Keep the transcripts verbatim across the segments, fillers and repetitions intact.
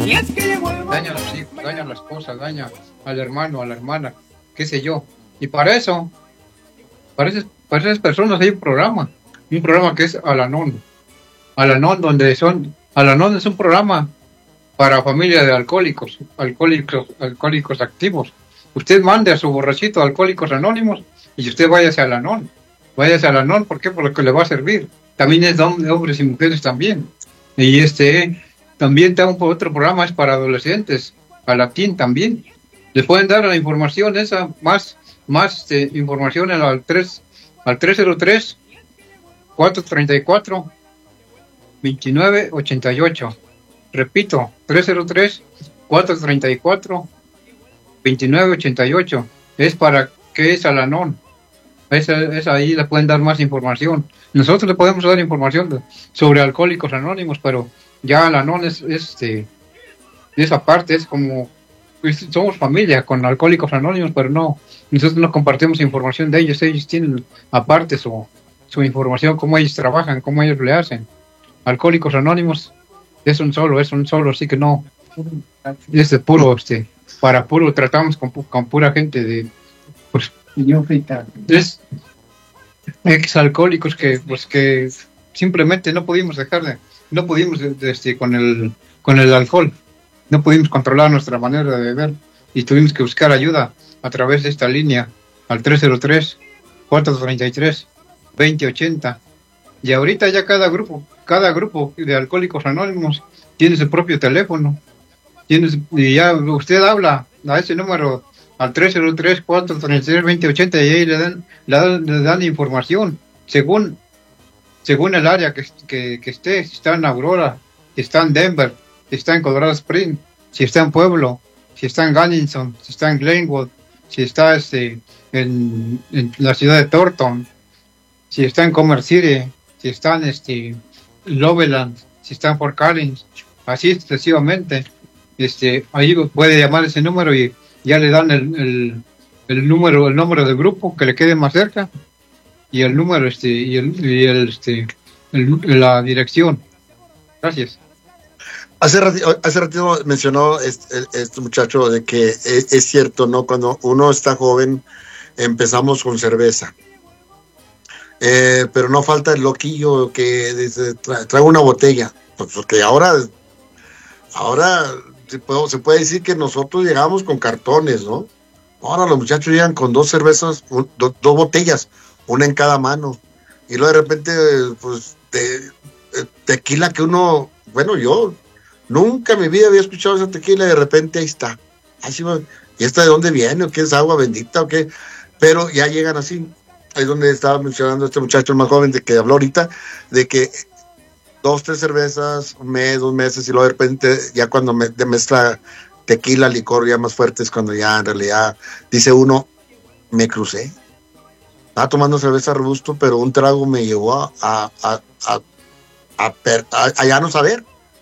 daña a los hijos, daña a la esposa, daña al hermano, a la hermana, qué sé yo. Y para eso, para esas, para esas personas hay un programa, un programa que es Al-Anon. Al-Anon, donde son, Al-Anon es un programa para familia de alcohólicos, alcohólicos, alcohólicos activos. Usted mande a su borrachito a Alcohólicos Anónimos y usted váyase al Anon. Váyase al Anon, ¿por qué? Porque le va a servir. También es de hombres y mujeres también. Y este, también está un otro programa, es para adolescentes, Alatín también. Les pueden dar la información esa, más, más este, información al tres, al tres cero tres, cuatro tres cuatro, dos nueve ocho ocho. Repito, tres cero tres, cuatro tres cuatro, dos nueve ocho ocho. Es para que es Al-Anon. Esa, esa ahí le pueden dar más información. Nosotros le podemos dar información de, sobre Alcohólicos Anónimos, pero ya Al-Anon es, es este, esa parte es como, pues, somos familia con Alcohólicos Anónimos, pero no, nosotros no compartimos información de ellos. Ellos tienen aparte su, su información, cómo ellos trabajan, cómo ellos le hacen. Alcohólicos Anónimos es un solo, es un solo, así que no, es de puro, este, para puro, tratamos con, con pura gente de, pues, es ex alcohólicos que, pues, que simplemente no pudimos dejar de, no pudimos, este, con el, con el alcohol, no pudimos controlar nuestra manera de beber y tuvimos que buscar ayuda a través de esta línea al tres cero tres, cuatro tres tres, dos cero ocho cero. Y ahorita ya cada grupo, cada grupo de Alcohólicos Anónimos tiene su propio teléfono. Tiene, y ya usted habla a ese número al tres cero tres, cuatro tres tres, dos cero ocho cero y ahí le dan, le dan, le dan información según, según el área que, que, que esté, si está en Aurora, si está en Denver, si está en Colorado Springs, si está en Pueblo, si está en Gunnison, si está en Glenwood, si está este, en, en la ciudad de Thornton, si está en Commerce City, si está en este, Loveland, si está en Fort Collins, así sucesivamente. Este, ahí puede llamar ese número y ya le dan el, el, el número, el número de grupo que le quede más cerca y el número, este, y el, y el este, el, la dirección. Gracias. Hace ratito, hace ratito mencionó este, este muchacho de que es, es cierto, ¿no? Cuando uno está joven empezamos con cerveza. Eh, pero no falta el loquillo que dice, tra, trae una botella, pues porque ahora, ahora se puede, se puede decir que nosotros llegamos con cartones, ¿no? Ahora los muchachos llegan con dos cervezas, un, do, dos botellas, una en cada mano, y luego de repente, pues, te, tequila que uno, bueno, yo nunca en mi vida había escuchado esa tequila y de repente ahí está, así, ¿y esta de dónde viene? ¿O qué es agua bendita o qué? Pero ya llegan así. Ahí es donde estaba mencionando este muchacho el más joven de que habló ahorita, de que dos, tres cervezas, un mes, dos meses, y luego de repente ya cuando me, de mezcla tequila, licor ya más fuertes, cuando ya en realidad dice uno, me crucé. Estaba tomando cerveza robusto, pero un trago me llevó a, a, a, a, a, per, a, a ya no saber.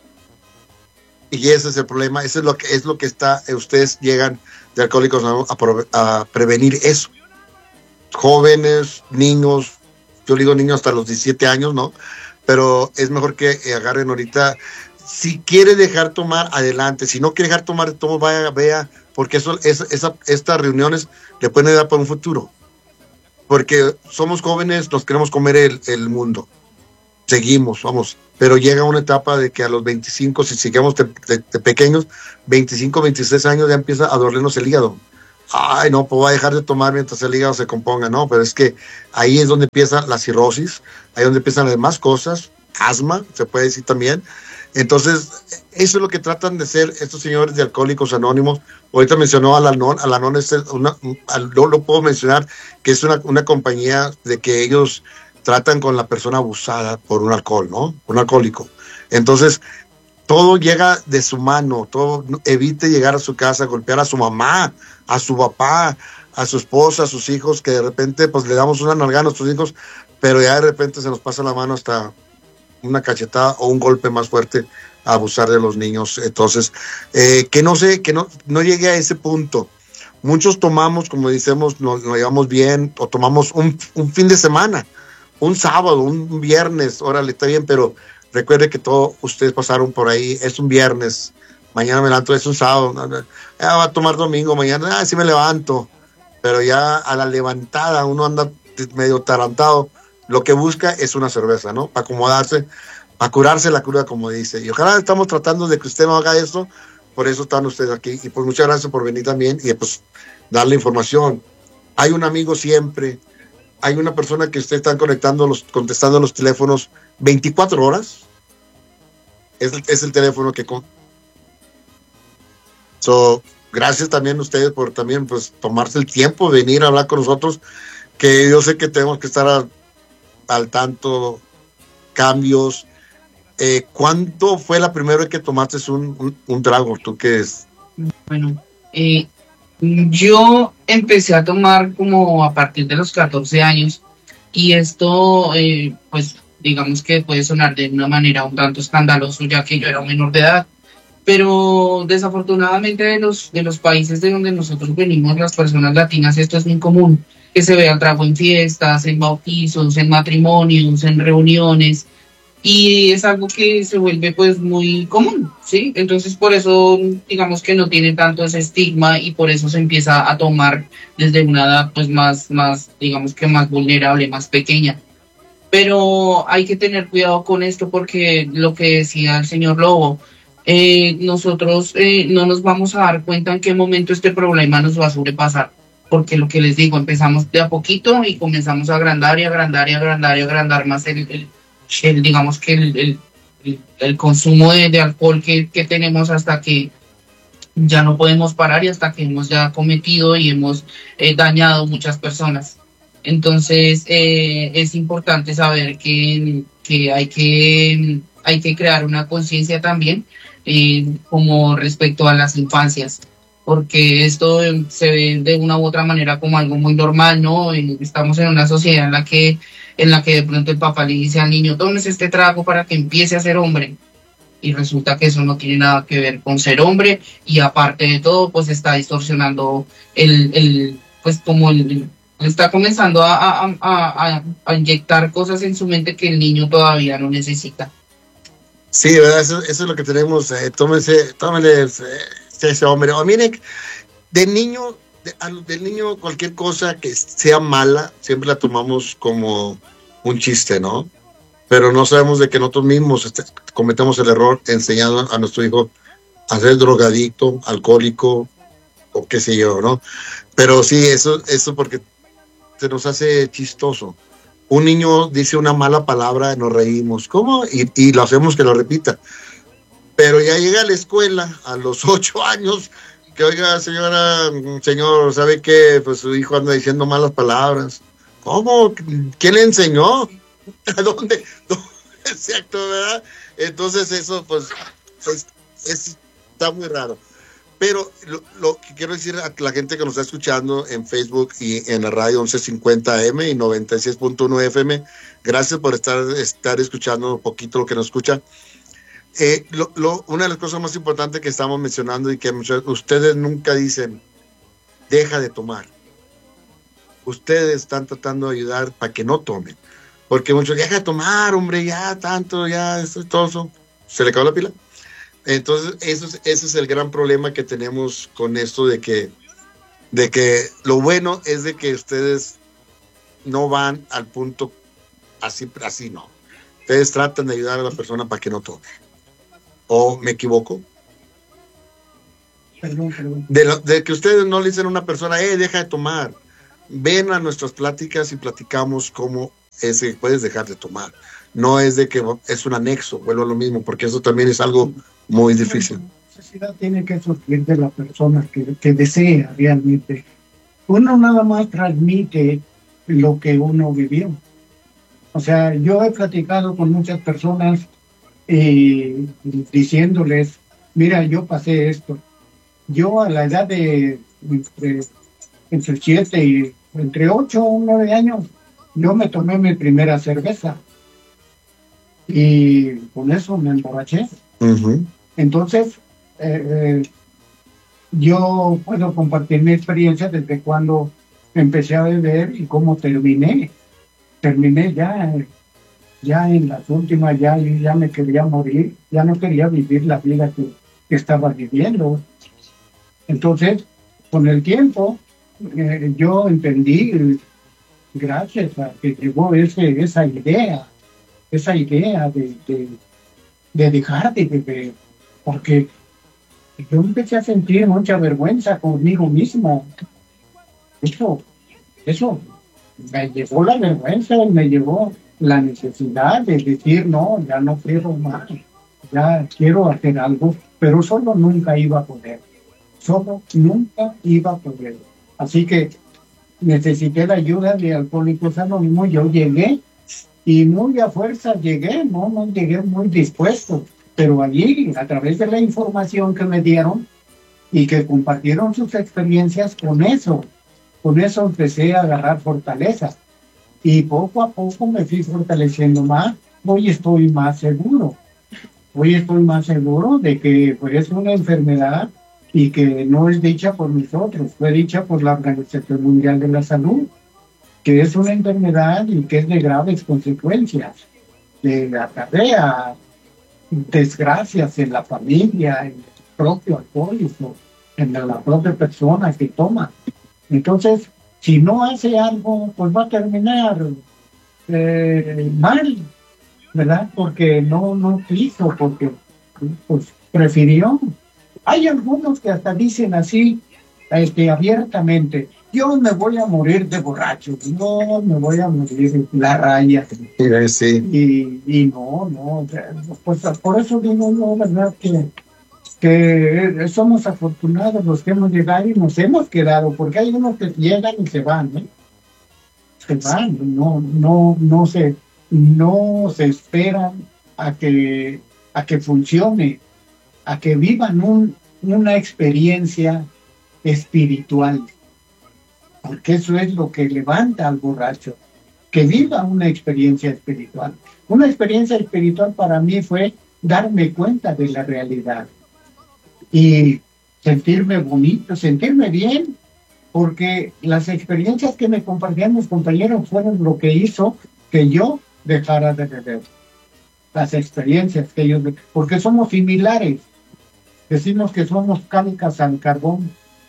Y ese es el problema, eso es lo que, es lo que está, ustedes llegan de Alcohólicos a, a prevenir eso. Jóvenes, niños, yo digo niños hasta los diecisiete años, ¿no? Pero es mejor que agarren ahorita, si quiere dejar tomar, adelante, si no quiere dejar tomar, todo vaya, vea, porque eso, es, esa, estas reuniones le pueden dar para un futuro, porque somos jóvenes, nos queremos comer el, el mundo, seguimos, vamos, pero llega una etapa de que a los veinticinco, si seguimos de, de, de pequeños, veinticinco, veintiséis años ya empieza a dolernos el hígado. Ay, no, pues voy a dejar de tomar mientras el hígado se componga, no, pero es que ahí es donde empieza la cirrosis, ahí es donde empiezan las demás cosas, asma, se puede decir también. Entonces, eso es lo que tratan de hacer estos señores de Alcohólicos Anónimos. Ahorita mencionó Al-Anon, Al-Anon es una, no lo puedo mencionar, que es una, una compañía de que ellos tratan con la persona abusada por un alcohol, ¿no? Un alcohólico. Entonces, todo llega de su mano, todo, evite llegar a su casa, golpear a su mamá, a su papá, a su esposa, a sus hijos, que de repente pues le damos una nalgada a nuestros hijos, pero ya de repente se nos pasa la mano hasta una cachetada o un golpe más fuerte a abusar de los niños. Entonces, eh, que no sé, que no, no llegue a ese punto. Muchos tomamos, como decimos, nos, nos llevamos bien, o tomamos un, un fin de semana, un sábado, un viernes, órale, está bien, pero recuerde que todos ustedes pasaron por ahí, es un viernes, mañana me levanto, es un sábado, ya va a tomar domingo, mañana, ah, sí me levanto, pero ya a la levantada uno anda medio tarantado, lo que busca es una cerveza, ¿no? Para acomodarse, para curarse la cruda, como dice. Y ojalá estamos tratando de que usted no haga eso, por eso están ustedes aquí. Y pues muchas gracias por venir también y pues darle información. Hay un amigo siempre, hay una persona que usted está conectando, los, contestando los teléfonos veinticuatro horas. Es, es el teléfono que... Con... So, gracias también a ustedes por también pues tomarse el tiempo de venir a hablar con nosotros, que yo sé que tenemos que estar al, al tanto, cambios. Eh, ¿Cuándo fue la primera vez que tomaste un, un, un trago? ¿Tú qué es? Bueno, eh, yo empecé a tomar como a partir de los catorce años y esto, eh, pues digamos que puede sonar de una manera un tanto escandaloso ya que yo era un menor de edad, pero desafortunadamente de los, de los países de donde nosotros venimos, las personas latinas, esto es muy común, que se vea el trago en fiestas, en bautizos, en matrimonios, en reuniones, y es algo que se vuelve pues muy común, ¿sí? Entonces por eso digamos que no tiene tanto ese estigma y por eso se empieza a tomar desde una edad pues más, más digamos que más vulnerable, más pequeña. Pero hay que tener cuidado con esto porque lo que decía el señor Lobo, eh, nosotros eh, no nos vamos a dar cuenta en qué momento este problema nos va a sobrepasar. Porque lo que les digo, empezamos de a poquito y comenzamos a agrandar y agrandar y agrandar y agrandar más el, el, el digamos que el, el, el, el consumo de, de alcohol que, que tenemos hasta que ya no podemos parar y hasta que hemos ya cometido y hemos eh, dañado muchas personas. Entonces eh, es importante saber que, que, hay que hay que crear una conciencia también eh, como respecto a las infancias, porque esto se ve de una u otra manera como algo muy normal, ¿no? Estamos en una sociedad en la que en la que de pronto el papá le dice al niño, tómese este trago para que empiece a ser hombre, y resulta que eso no tiene nada que ver con ser hombre, y aparte de todo, pues está distorsionando el, el pues como el, está comenzando a, a, a, a, a inyectar cosas en su mente que el niño todavía no necesita. Sí, ¿verdad? Eso, eso es lo que tenemos, eh, tómese, tómele eh, ese hombre, o mire, de niño, de, al, del niño cualquier cosa que sea mala, siempre la tomamos como un chiste, ¿no? Pero no sabemos de que nosotros mismos este, cometemos el error enseñando a nuestro hijo a ser drogadicto, alcohólico, o qué sé yo, ¿no? Pero sí, eso, eso porque se nos hace chistoso. Un niño dice una mala palabra, nos reímos, ¿cómo? Y, y lo hacemos que lo repita. Pero ya llega a la escuela a los ocho años, que oiga, señora, señor, ¿sabe qué? Pues su hijo anda diciendo malas palabras. ¿Cómo? ¿Quién le enseñó? ¿A dónde? Exacto, ¿verdad? Entonces eso, pues, es, es, está muy raro. Pero lo, lo que quiero decir a la gente que nos está escuchando en Facebook y en la radio once cincuenta A M y noventa y seis punto uno F M, gracias por estar, estar escuchando un poquito lo que nos escucha. Eh, lo, lo, una de las cosas más importantes que estamos mencionando y que muchos, ustedes nunca dicen, deja de tomar. Ustedes están tratando de ayudar para que no tomen. Porque muchos, deja de tomar, hombre, ya tanto, ya, esto y todo eso. ¿Se le acabó la pila? Entonces, eso es, ese es el gran problema que tenemos con esto de que, de que lo bueno es de que ustedes no van al punto así, así no. Ustedes tratan de ayudar a la persona para que no tome. ¿O me equivoco? Perdón, perdón. De, lo, de que ustedes no le dicen a una persona, eh, deja de tomar. Ven a nuestras pláticas y platicamos cómo es que puedes dejar de tomar. No es de que es un anexo, vuelvo a lo mismo, porque eso también es algo muy difícil. La necesidad tiene que surgir de la persona que, que desea realmente. Uno nada más transmite lo que uno vivió. O sea, yo he platicado con muchas personas eh, diciéndoles, mira, yo pasé esto. Yo a la edad de entre, entre siete y entre ocho o nueve años, yo me tomé mi primera cerveza. Y con eso me emborraché. Uh-huh. Entonces, eh, eh, yo puedo compartir mi experiencia desde cuando empecé a beber y cómo terminé. Terminé ya, ya en las últimas, ya, ya me quería morir, ya no quería vivir la vida que, que estaba viviendo. Entonces, con el tiempo, eh, yo entendí, gracias a que llegó ese, esa idea, esa idea de, de, de dejar de beber, porque yo empecé a sentir mucha vergüenza conmigo mismo. Eso, eso, me llevó la vergüenza y me llevó la necesidad de decir, no, ya no quiero más, ya quiero hacer algo, pero solo nunca iba a poder, solo nunca iba a poder. Así que necesité la ayuda de Alcohólicos Anónimos, yo llegué y muy a fuerza llegué, no, no llegué muy dispuesto, pero allí, a través de la información que me dieron y que compartieron sus experiencias, con eso, con eso empecé a agarrar fortaleza. Y poco a poco me fui fortaleciendo más. Hoy estoy más seguro. Hoy estoy más seguro de que pues, es una enfermedad y que no es dicha por nosotros, fue dicha por la Organización Mundial de la Salud, que es una enfermedad y que es de graves consecuencias, que acarrea desgracias en la familia, en el propio alcohólico, en la propia persona que toma. Entonces, si no hace algo, pues va a terminar eh, mal, ¿verdad? Porque no, no quiso, porque pues, prefirió. Hay algunos que hasta dicen así, este, abiertamente, yo me voy a morir de borracho, no me voy a morir de la raya. Sí, sí. Y, y no, no, pues por eso digo yo, ¿verdad? Que que somos afortunados los que hemos llegado y nos hemos quedado, porque hay unos que llegan y se van, ¿eh? Se van, no, no, no se, no se esperan a que, a que funcione, a que vivan un, una experiencia espiritual, porque eso es lo que levanta al borracho, que viva una experiencia espiritual. Una experiencia espiritual para mí fue darme cuenta de la realidad y sentirme bonito, sentirme bien, porque las experiencias que me compartían mis compañeros fueron lo que hizo que yo dejara de beber. Las experiencias que ellos, porque somos similares, decimos que somos calcas al carbón,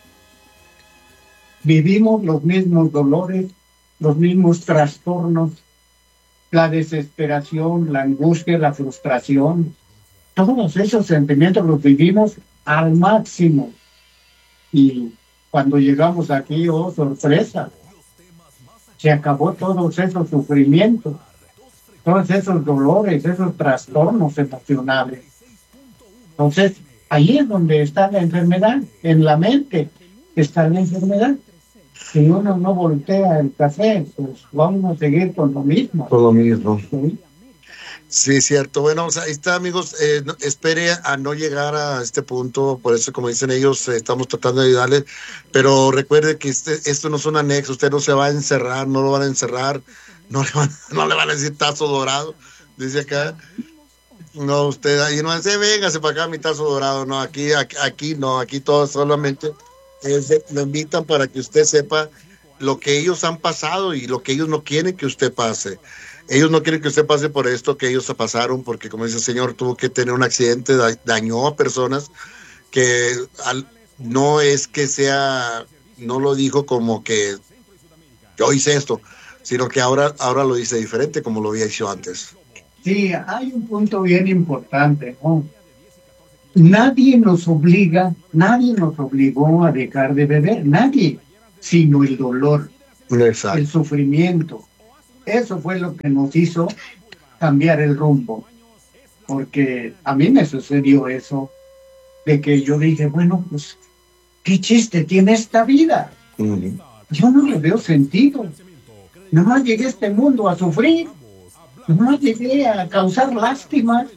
vivimos los mismos dolores, los mismos trastornos, la desesperación, la angustia, la frustración, todos esos sentimientos los vivimos al máximo. Y cuando llegamos aquí, oh sorpresa, se acabó todos esos sufrimientos, todos esos dolores, esos trastornos emocionales. Entonces, ahí es donde está la enfermedad, en la mente está la enfermedad. Si uno no voltea el café, pues vamos a seguir con lo mismo. Con lo mismo. ¿Sí? Sí, cierto. Bueno, o sea, ahí está, amigos. Eh, no, espere a no llegar a este punto. Por eso, como dicen ellos, eh, estamos tratando de ayudarles. Pero recuerde que este, esto no es un anexo. Usted no se va a encerrar, no lo van a encerrar. No le van, no le van a decir tazo dorado. Dice acá. No, usted ahí no dice, véngase para acá mi tazo dorado. No, aquí, aquí, aquí no. Aquí todo solamente es de, lo invitan para que usted sepa lo que ellos han pasado y lo que ellos no quieren que usted pase. Ellos no quieren que usted pase por esto que ellos pasaron, porque como dice el señor, tuvo que tener un accidente, da, dañó a personas que al, no es que sea, no lo dijo como que yo hice esto, sino que ahora, ahora lo dice diferente como lo había hecho antes. Sí, hay un punto bien importante, ¿no? Nadie nos obliga, nadie nos obligó a dejar de beber, nadie, sino el dolor, Exacto. El sufrimiento. Eso fue lo que nos hizo cambiar el rumbo, porque a mí me sucedió eso, de que yo dije, bueno, pues, ¿qué chiste tiene esta vida? Uh-huh. Yo no le veo sentido. Nomás llegué a este mundo a sufrir, nomás llegué a causar lástima.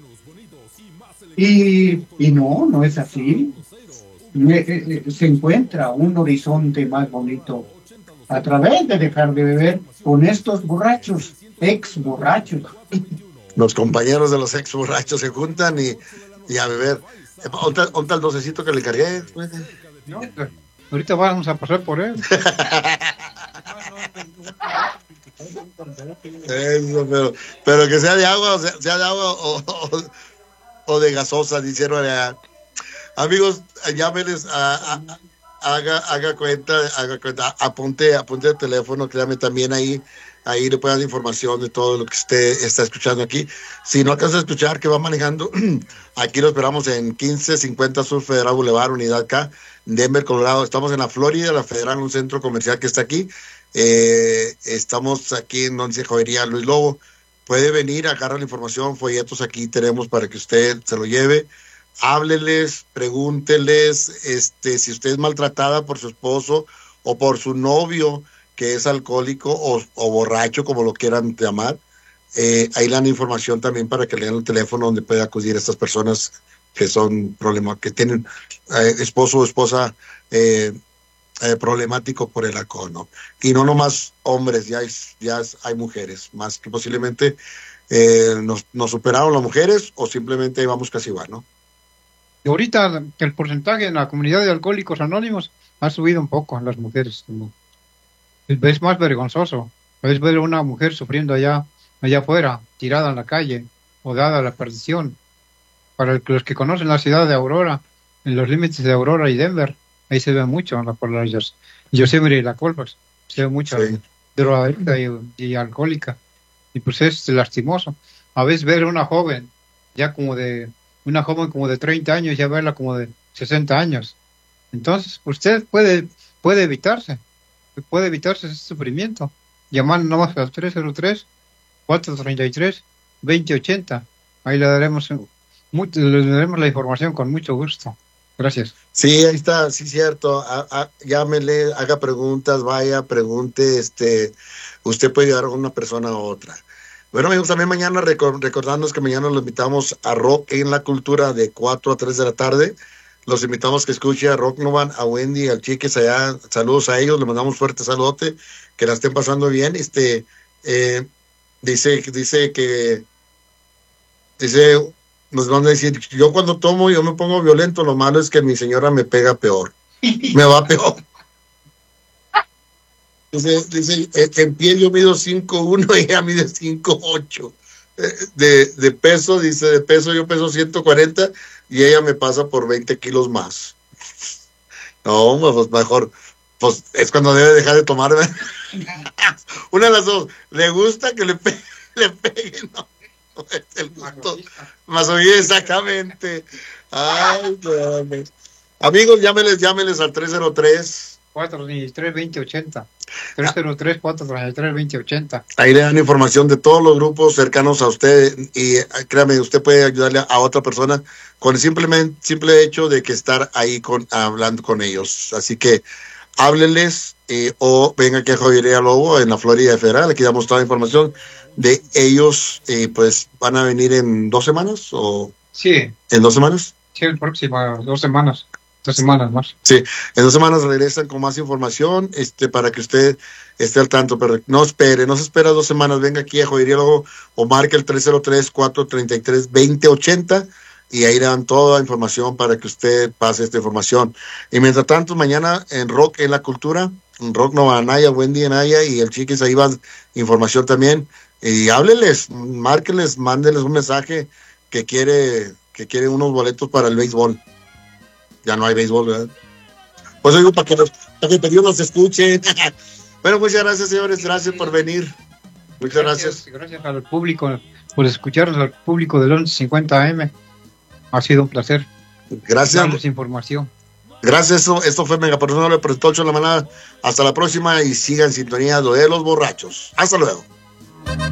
Y, y no, no es así. Se encuentra un horizonte más bonito a través de dejar de beber con estos borrachos, ex borrachos. Los compañeros de los ex borrachos se juntan y, y a beber. ¿Dónde el docecito que le cargué? No, ahorita vamos a pasar por él. Eso, pero, pero que sea de agua, o sea, sea de agua o, o, o de gasosa, dijeron allá. Amigos, llámenes a, a, haga, haga cuenta, haga cuenta, apunte, apunte el teléfono, créame también ahí, ahí le pueden dar información de todo lo que usted está escuchando aquí. Si no alcanza a escuchar que va manejando, aquí lo esperamos en quince cincuenta Sur Federal Boulevard, Unidad K, Denver, Colorado. Estamos en la Florida, la Federal, un centro comercial que está aquí. Eh, estamos aquí en donde se jodería Luis Lobo. Puede venir, agarra la información, folletos aquí tenemos para que usted se lo lleve. Hábleles, pregúnteles, este, si usted es maltratada por su esposo o por su novio que es alcohólico o, o borracho, como lo quieran llamar, eh, ahí le dan información también para que le den el teléfono donde puede acudir a estas personas que son problemas, que tienen eh, esposo o esposa eh, eh, problemático por el alcohol, ¿no? Y no nomás hombres, ya hay, ya hay mujeres, más que posiblemente eh, nos, nos superaron las mujeres o simplemente vamos casi igual, ¿no? Y ahorita el porcentaje en la comunidad de alcohólicos anónimos ha subido un poco en las mujeres. ¿No? Es más vergonzoso. Es ver a una mujer sufriendo allá, allá afuera, tirada en la calle o dada a la perdición. Para los que conocen la ciudad de Aurora, en los límites de Aurora y Denver, ahí se ve mucho la polaridad. Yosemite y la Colfax, se ve mucha Sí. drogadicta y, y alcohólica. Y pues es lastimoso. A veces ver a una joven, ya como de una joven como de treinta años, ya verla como de sesenta años. Entonces, usted puede, puede evitarse, puede evitarse ese sufrimiento, llamando nomás al tres cero tres, cuatro tres tres, dos cero ocho cero. Ahí le daremos, mucho, le daremos la información con mucho gusto. Gracias. Sí, ahí está, sí, cierto. A, a, llámele, haga preguntas, vaya, pregunte, este, usted puede ayudar a una persona a otra. Bueno, amigos, también mañana record, recordándonos que mañana los invitamos a Rock en la Cultura de cuatro a tres de la tarde. Los invitamos que escuchen a Rock Novan, a Wendy, al Chiques allá. Saludos a ellos, les mandamos fuerte saludote, que la estén pasando bien. Este, eh, dice, dice que, dice, nos van a decir, yo cuando tomo yo me pongo violento, lo malo es que mi señora me pega peor, me va peor. Dice, dice, en pie yo mido cinco uno y ella mide cinco ocho. De, de peso, dice, de peso yo peso ciento cuarenta y ella me pasa por veinte kilos más. No, pues mejor, pues es cuando debe dejar de tomar, ¿verdad? Una de las dos, le gusta que le, pe le peguen, no, no es el gusto. Más oye, exactamente. Ay, no, amigos, llámeles, llámeles al tres cero tres, cuatro tres tres, dos cero ocho cero. tres cero tres, cuatro tres tres, dos cero ocho cero. Ahí le dan información de todos los grupos cercanos a usted y créame, usted puede ayudarle a otra persona con el simplemente, simple hecho de que estar ahí con, hablando con ellos. Así que háblenles eh, o venga aquí a Joyería Lobo en la Florida Federal, aquí damos toda la información de ellos, eh, pues van a venir en dos semanas o Sí, en dos semanas. sí, el próximo, dos semanas, dos semanas más. Sí, en dos semanas regresan con más información, este, para que usted esté al tanto, pero no espere, no se espera dos semanas, venga aquí a Joyería Lobo o marque el tres cero tres, cuatro tres tres, dos cero ocho cero y ahí le dan toda la información para que usted pase esta información. Y mientras tanto, mañana en Rock en la Cultura, en Rock Nova Anaya, Wendy Anaya y el Chiquis, ahí va información también. Y hábleles, márqueles, mándenles un mensaje que quiere, que quiere unos boletos para el béisbol. Ya no hay béisbol, ¿verdad? Pues digo, para que los, para que ellos nos escuchen. Bueno, muchas gracias, señores, gracias por venir. Muchas gracias. Gracias, gracias al público por escucharnos, al público del once cincuenta A M. Ha sido un placer Gracias. darles información. Gracias, esto, esto fue Megapersonal, le presentó ocho de la mañana. Hasta la próxima y sigan en sintonía de Los Borrachos. Hasta luego.